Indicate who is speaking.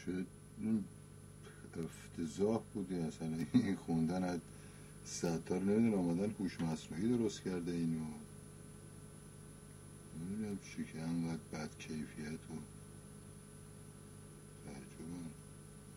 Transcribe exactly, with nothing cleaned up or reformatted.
Speaker 1: شد افتضاح بودی اصلا. این خوندن از ستار نمیدون آمدن هوش مصنوعی درست کرده اینو، نمیدونم چی که انقدر بد کیفیت و